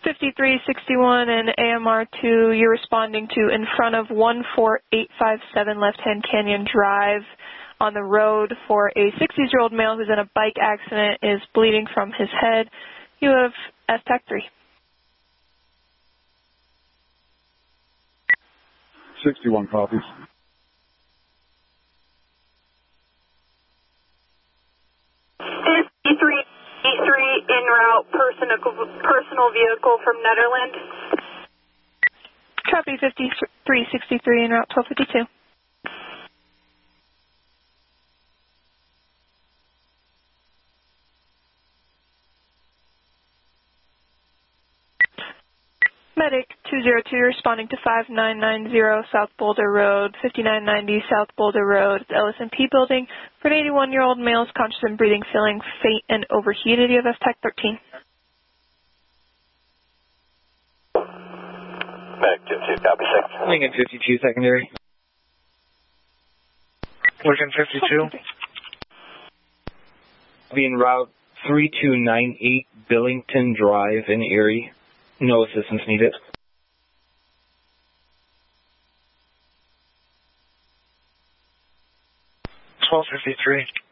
5361 and AMR2, you're responding to in front of 14857 Left-Hand Canyon Drive on the road for a 60-year-old male who's in a bike accident, is bleeding from his head. You have STAC 3. 61 copies. 53 en route, personal vehicle from Netherlands. Copy 5363 en route 1252. Medic 202 responding to 5990 South Boulder Road, 5990 South Boulder Road, the LSMP building, for an 81-year-old male is conscious and breathing, feeling faint and overheated. You have STAC 13. Medic 22, copy 6. Lincoln 52 secondary. Lincoln 52. Being route 3298 Billington Drive in Erie. No assistance needed. 1253.